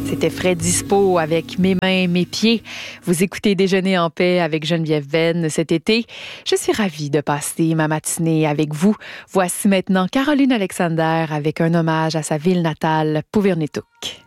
C'était Fred Dispo avec Mes mains, mes pieds. Vous écoutez Déjeuner en paix avec Geneviève Venn cet été. Je suis ravie de passer ma matinée avec vous. Voici maintenant Caroline Alexander avec un hommage à sa ville natale, Puvernituq.